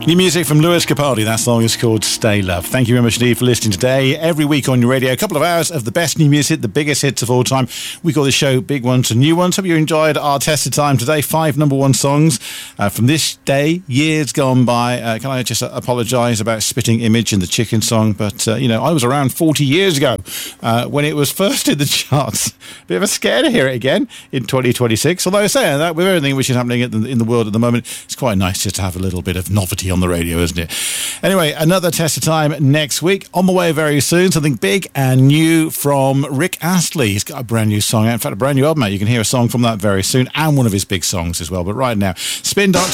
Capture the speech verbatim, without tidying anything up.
New music from Lewis Capaldi. That song is called Stay Love. Thank you very much indeed for listening today. Every week on your radio, a couple of hours of the best new music, the biggest hits of all time. We call this show Big Ones and New Ones. Hope you enjoyed our test of time today. Five number one songs uh, from this day, years gone by. Uh, can I just uh, apologise about Spitting Image and the Chicken song? But, uh, you know, I was around forty years ago uh, when it was first in the charts. Bit of a scare to hear it again in twenty twenty-six. Although saying that, with everything which is happening in the world at the moment, it's quite nice just to have a little bit of novelty on the radio, isn't it? Anyway, another test of time next week. On the way very soon, something big and new from Rick Astley. He's got a brand new song out. In fact, a brand new album out. You can hear a song from that very soon and one of his big songs as well. But right now, Spin Doctor.